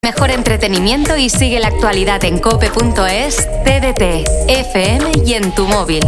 Mejor entretenimiento y sigue la actualidad en cope.es, TDT, FM y en tu móvil.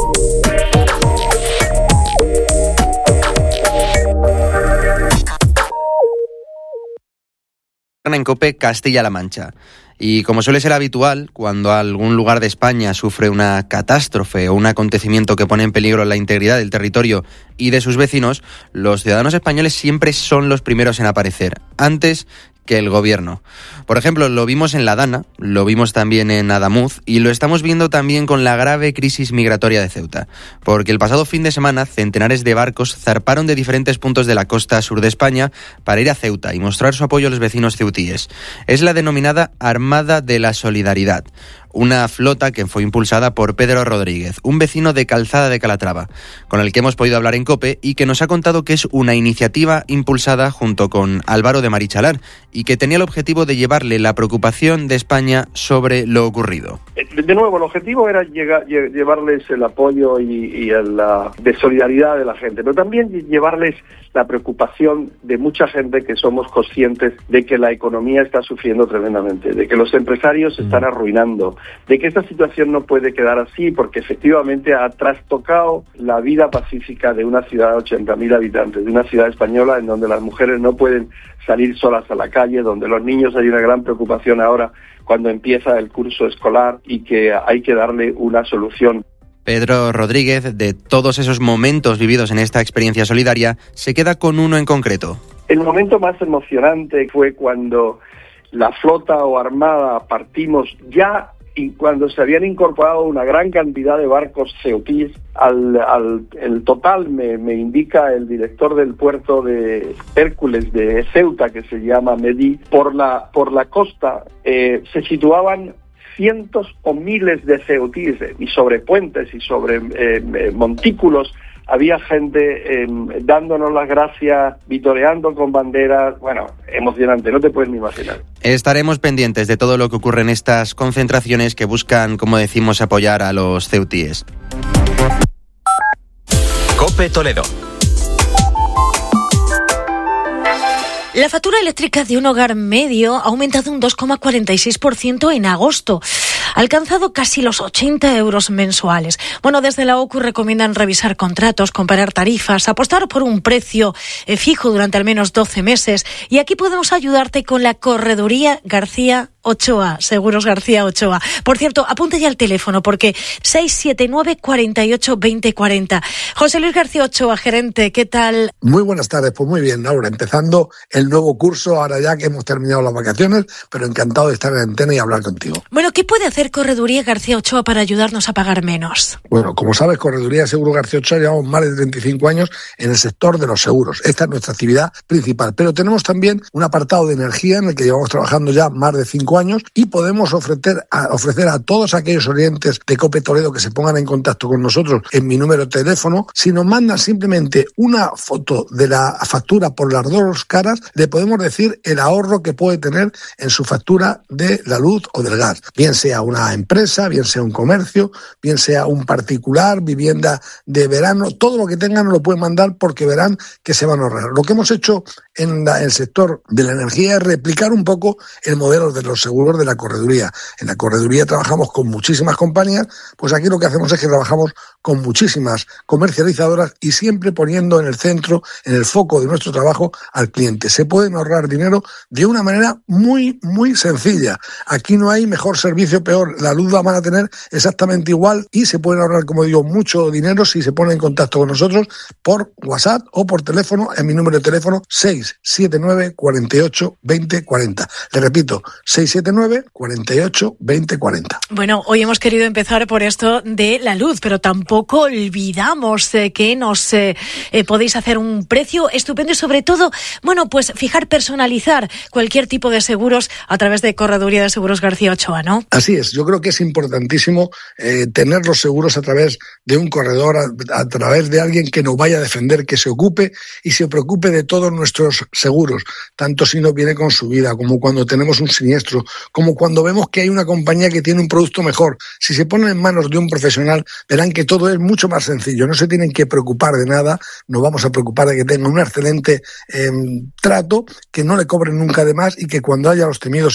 En COPE Castilla-La Mancha. Y como suele ser habitual, cuando algún lugar de España sufre una catástrofe o un acontecimiento que pone en peligro la integridad del territorio y de sus vecinos, los ciudadanos españoles siempre son los primeros en aparecer, antes que el gobierno. Por ejemplo, lo vimos en La Dana, lo vimos también en Adamuz y lo estamos viendo también con la grave crisis migratoria de Ceuta, porque el pasado fin de semana centenares de barcos zarparon de diferentes puntos de la costa sur de España para ir a Ceuta y mostrar su apoyo a los vecinos ceutíes. Es la denominada Armada de la Solidaridad, una flota que fue impulsada por Pedro Rodríguez, un vecino de Calzada de Calatrava, con el que hemos podido hablar en COPE y que nos ha contado que es una iniciativa impulsada junto con Álvaro de Marichalar y que tenía el objetivo de llevarle la preocupación de España sobre lo ocurrido. De nuevo, el objetivo era llevarles el apoyo y de solidaridad de la gente, pero también llevarles la preocupación de mucha gente que somos conscientes de que la economía está sufriendo tremendamente, de que los empresarios se están arruinando, de que esta situación no puede quedar así porque efectivamente ha trastocado la vida pacífica de una ciudad de 80.000 habitantes, de una ciudad española en donde las mujeres no pueden salir solas a la calle, donde los niños hay una gran preocupación ahora cuando empieza el curso escolar y que hay que darle una solución. Pedro Rodríguez, de todos esos momentos vividos en esta experiencia solidaria, se queda con uno en concreto. El momento más emocionante fue cuando la flota o armada partimos ya y cuando se habían incorporado una gran cantidad de barcos ceutíes. El total me indica el director del puerto de Hércules de Ceuta, que se llama Medí, por la costa se situaban cientos o miles de ceutíes y sobre puentes y sobre montículos había gente dándonos las gracias, vitoreando con banderas, bueno, emocionante, no te puedes ni imaginar. Estaremos pendientes de todo lo que ocurre en estas concentraciones que buscan, como decimos, apoyar a los ceutíes. COPE Toledo. La factura eléctrica de un hogar medio ha aumentado un 2,46% en agosto. Ha alcanzado casi los 80 euros mensuales. Bueno, desde la OCU recomiendan revisar contratos, comparar tarifas, apostar por un precio fijo durante al menos 12 meses. Y aquí podemos ayudarte con la Correduría García Ochoa, Seguros García Ochoa. Por cierto, apunte ya el teléfono porque 679 48 20 40. José Luis García Ochoa, gerente, ¿qué tal? Muy buenas tardes, pues muy bien, Laura, empezando el nuevo curso, ahora ya que hemos terminado las vacaciones, pero encantado de estar en antena y hablar contigo. Bueno, ¿qué puede hacer Correduría García Ochoa para ayudarnos a pagar menos? Bueno, como sabes, Correduría Seguros García Ochoa llevamos más de 35 años en el sector de los seguros. Esta es nuestra actividad principal, pero tenemos también un apartado de energía en el que llevamos trabajando ya más de 5 años y podemos ofrecer a todos aquellos oyentes de COPE Toledo que se pongan en contacto con nosotros en mi número de teléfono. Si nos mandan simplemente una foto de la factura por las dos caras, le podemos decir el ahorro que puede tener en su factura de la luz o del gas, bien sea una empresa, bien sea un comercio, bien sea un particular, vivienda de verano, todo lo que tengan nos lo pueden mandar porque verán que se van a ahorrar. Lo que hemos hecho en el sector de la energía es replicar un poco el modelo de los seguros de la correduría. En la correduría trabajamos con muchísimas compañías, pues aquí lo que hacemos es que trabajamos con muchísimas comercializadoras y siempre poniendo en el centro, en el foco de nuestro trabajo al cliente. Se pueden ahorrar dinero de una manera muy, muy sencilla. Aquí no hay mejor servicio, peor. La luz la van a tener exactamente igual y se pueden ahorrar, como digo, mucho dinero si se ponen en contacto con nosotros por WhatsApp o por teléfono en mi número de teléfono 679 48 20 40. Le repito, 679 48 20 40. Bueno, hoy hemos querido empezar por esto de la luz, pero tampoco olvidamos que nos podéis hacer un precio estupendo y sobre todo, bueno, pues fijar, personalizar cualquier tipo de seguros a través de Correduría de Seguros García Ochoa, ¿no? Así es, yo creo que es importantísimo tener los seguros a través de un corredor, a través de alguien que nos vaya a defender, que se ocupe y se preocupe de todos nuestros seguros, tanto si nos viene con su vida como cuando tenemos un siniestro, como cuando vemos que hay una compañía que tiene un producto mejor. Si se ponen en manos de un profesional, verán que todo es mucho más sencillo. No se tienen que preocupar de nada, nos vamos a preocupar de que tengan un excelente trato, que no le cobren nunca de más y que cuando haya los temidos